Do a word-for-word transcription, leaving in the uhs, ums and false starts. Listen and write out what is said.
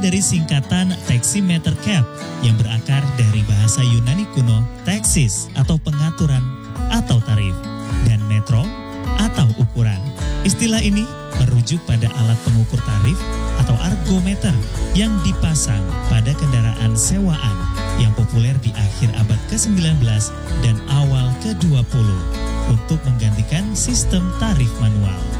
dari singkatan taximeter cap yang berakar dari bahasa Yunani kuno taxis atau pengaturan atau tarif, dan metro atau ukuran. Istilah ini merujuk pada alat pengukur tarif atau argometer yang dipasang pada kendaraan sewaan yang populer di akhir abad ke sembilan belas dan awal ke dua puluh untuk menggantikan sistem tarif manual.